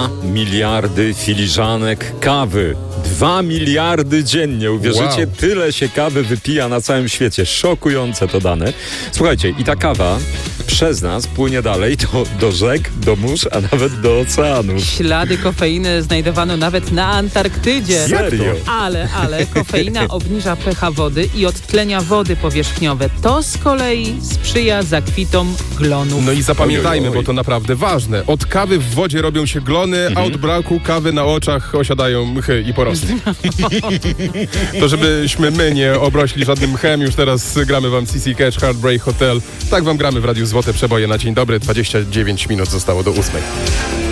2 miliardy filiżanek kawy. 2 miliardy dziennie. Uwierzycie, Wow. Tyle się kawy wypija na całym świecie. Szokujące to dane. Słuchajcie, i ta kawa przez nas płynie dalej do rzek, do mórz, a nawet do oceanów. Ślady kofeiny znajdowano nawet na Antarktydzie. Serio? Ale kofeina obniża pH wody i odtlenia wody powierzchniowe. To z kolei sprzyja zakwitom glonów. No i zapamiętajmy, Ojoj. bo to naprawdę ważne. Od kawy w wodzie robią się glony, a od braku kawy na oczach osiadają mchy i porosty. To żebyśmy my nie obrośli żadnym mchem, już teraz gramy wam CC Catch, Heartbreak Hotel. Tak wam gramy w Radiu Złote Przeboje na dzień dobry. 29 minut zostało do 8.